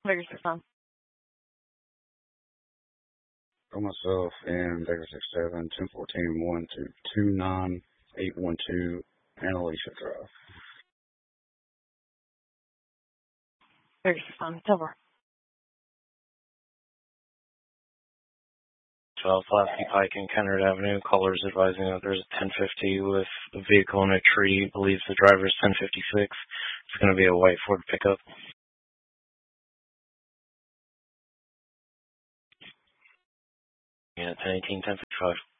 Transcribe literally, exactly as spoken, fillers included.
Baker six nine. For myself and Baker six seven, ten fourteen, one two two nine, eight one two, and Alicia Drive. Baker six nine, Silver. twelve Lasky Pike and Kennard Avenue. Callers advising that there's a ten fifty with a vehicle in a tree. Believes the driver is ten fifty-six. It's going to be a white Ford pickup. Yeah, ten eighteen, ten fifty-five.